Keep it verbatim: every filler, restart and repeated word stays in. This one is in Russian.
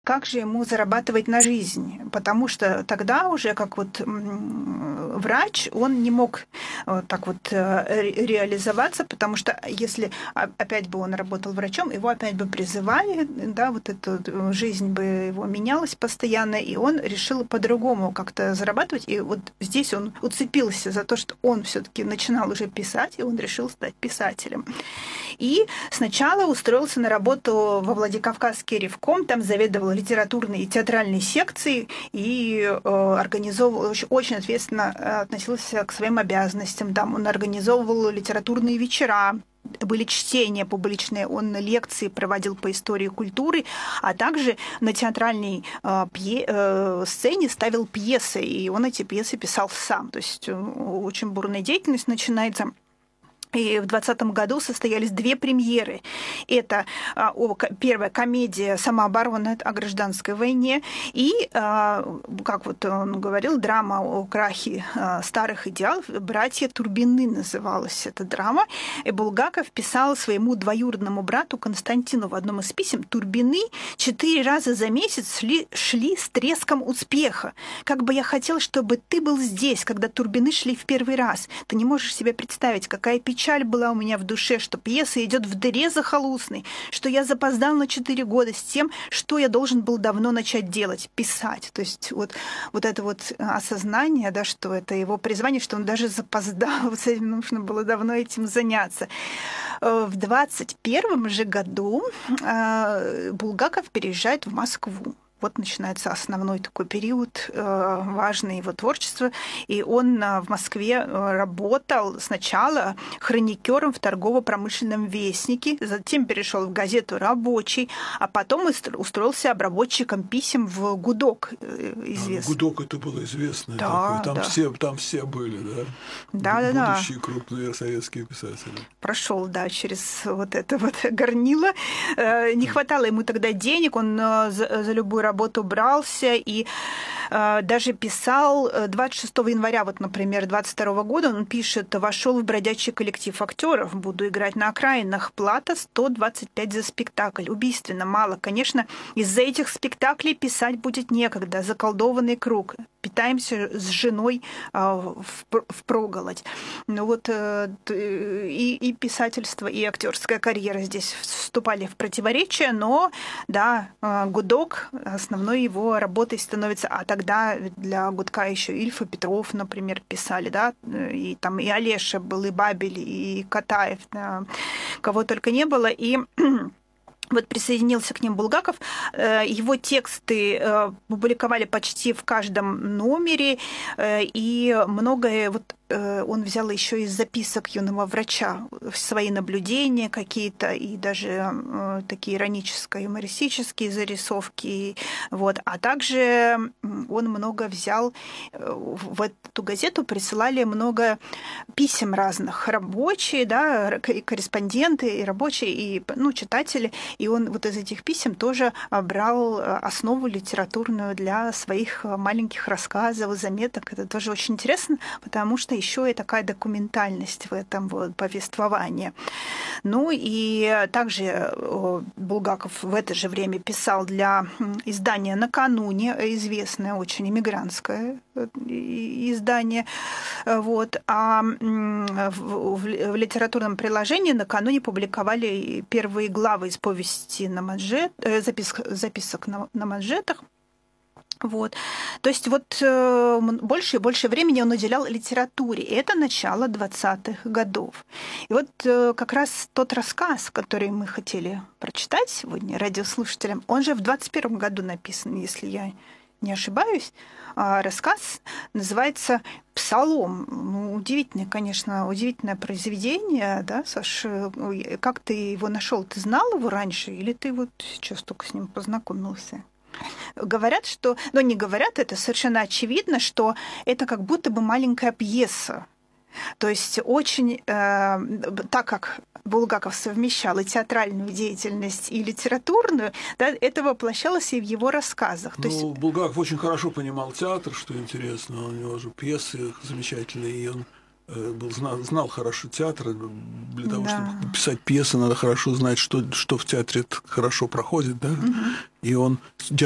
как же ему зарабатывать на жизнь, потому что тогда уже как вот врач, он не мог вот так вот реализоваться, потому что если опять бы он работал врачом, его опять бы призывали, да, вот эта жизнь бы его менялась постоянно, и он решил по-другому как-то зарабатывать, и вот здесь он уцепился за то, что он все-таки начинал уже писать, и он решил стать писателем. И сначала устроился на работу во Владикавказский ревком, там заведовал литературной и театральной секцией и э, организовывал, очень, очень ответственно относился к своим обязанностям. Там он организовывал литературные вечера, были чтения публичные, он лекции проводил по истории культуры, а также на театральной э, пье, э, сцене ставил пьесы, и он эти пьесы писал сам. То есть э, очень бурная деятельность начинается. И в двадцатом году состоялись две премьеры. Это а, о, первая комедия «Самооборона» о гражданской войне и, а, как вот он говорил, драма о крахе а, старых идеалов. «Братья Турбины» называлась эта драма. И Булгаков писал своему двоюродному брату Константину в одном из писем: «Турбины четыре раза за месяц шли, шли с треском успеха. Как бы я хотел, чтобы ты был здесь, когда Турбины шли в первый раз. Ты не можешь себе представить, какая печаль Печаль была у меня в душе, что пьеса идет в дыре захолустной, что я запоздал на четыре года с тем, что я должен был давно начать делать, писать». То есть вот, вот это вот осознание, да, что это его призвание, что он даже запоздал, вот с этим нужно было давно этим заняться. В двадцать первом же году Булгаков переезжает в Москву. Вот начинается основной такой период, э, важный его творчество. И он э, в Москве работал сначала хроникером в торгово-промышленном вестнике, затем перешел в газету «Рабочий», а потом устроился обработчиком писем в «Гудок». Э, известный. А, «Гудок» это было известно. Да, там, да. Все, там все были, да? Да, да, да. Будущие крупные советские писатели. Прошел, да, через вот это вот горнило. Э, не хватало ему тогда денег, он э, за, за любую работу работу брался и э, даже писал двадцать шестого января, вот, например, двадцать второго года, он пишет: «Вошел в бродячий коллектив актеров, буду играть на окраинах, плата сто двадцать пять за спектакль. Убийственно мало. Конечно, из-за этих спектаклей писать будет некогда. Заколдованный круг. Питаемся с женой э, впроголодь». Ну вот э, и, и писательство, и актерская карьера здесь вступали в противоречие, но да, э, «Гудок» основной его работой становится, а тогда для «Гудка» еще Ильф и Петров, например, писали, да, и там и Олеша был, и Бабель, и Катаев, да, кого только не было, и вот присоединился к ним Булгаков. Его тексты публиковали почти в каждом номере, и многое вот он взял еще из записок юного врача свои наблюдения какие-то, и даже такие ироническо-юмористические зарисовки. Вот. А также он много взял, в эту газету присылали много писем разных, рабочие, да, корреспонденты, и рабочие, и ну, читатели. И он вот из этих писем тоже брал основу литературную для своих маленьких рассказов, заметок. Это тоже очень интересно, потому что еще и такая документальность в этом вот повествовании. Ну и также Булгаков в это же время писал для издания «Накануне», известное очень иммигрантское издание. Вот. А в литературном приложении «Накануне» публиковали первые главы из повести на манжет, записок, записок на, на манжетах. Вот. То есть вот э, больше и больше времени он уделял литературе. И это начало двадцатых годов. И вот э, как раз тот рассказ, который мы хотели прочитать сегодня радиослушателям, он же в двадцать первом году написан, если я не ошибаюсь. А рассказ называется «Псалом». Ну, удивительное, конечно, удивительное произведение, да, Саш? Как ты его нашел? Ты знал его раньше или ты вот сейчас только с ним познакомился? Говорят, что... Ну, не говорят, это совершенно очевидно, что это как будто бы маленькая пьеса. То есть очень... Э, так как Булгаков совмещал и театральную деятельность, и литературную, да, это воплощалось и в его рассказах. Ну, То есть... Булгаков очень хорошо понимал театр, что интересно. У него же пьесы замечательные, и он был, знал, знал хорошо театр. Для того, да. чтобы писать пьесы, надо хорошо знать, что, что в театре хорошо проходит. Да? Угу. И он